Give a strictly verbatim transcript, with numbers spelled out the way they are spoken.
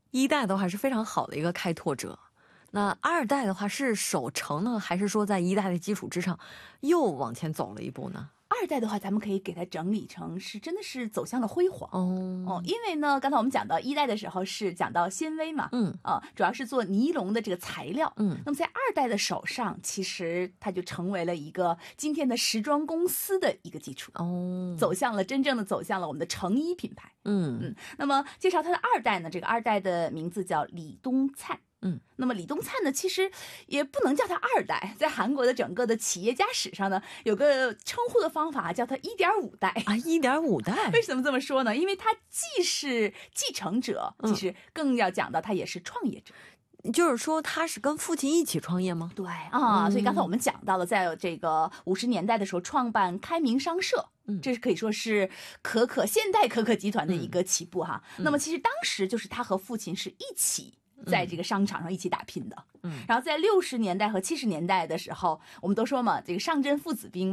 一代的话是非常好的一个开拓者，那二代的话是守成呢，还是说在一代的基础之上又往前走了一步呢？ 二代的话，咱们可以给它整理成是真的是走向了辉煌哦哦，因为呢，刚才我们讲到一代的时候是讲到纤维嘛， 嗯啊，主要是做尼龙的这个材料， 嗯， 那么在二代的手上，其实它就成为了一个今天的时装公司的一个基础哦， 走向了真正的走向了我们的成衣品牌， 嗯嗯，那么介绍它的二代呢，这个二代的名字叫李东灿。 嗯， 那么李东灿呢，其实也不能叫他二代，在韩国的整个的企业家史上呢，有个称呼的方法叫他一点五代啊，一点五代。 为什么这么说呢？因为他既是继承者，其实更要讲到他也是创业者。 嗯，就是说他是跟父亲一起创业吗？ 对啊、嗯，所以刚才我们讲到了，在这个五十年代的时候创办开明商社。嗯，这是可以说是可可现代可可集团的一个起步哈。嗯、那么其实当时就是他和父亲是一起在这个商场上一起打拼的。嗯，然后在六十年代和七十年代的时候，我们都说嘛，这个上阵父子兵。